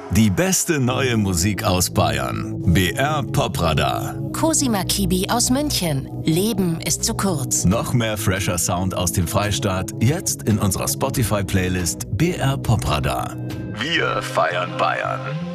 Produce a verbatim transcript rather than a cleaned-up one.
Die beste neue Musik aus Bayern. B R Popradar. Cosima Kibi aus München. Leben ist zu kurz. Noch mehr fresher Sound aus dem Freistaat. Jetzt in unserer Spotify-Playlist B R Popradar. Wir feiern Bayern.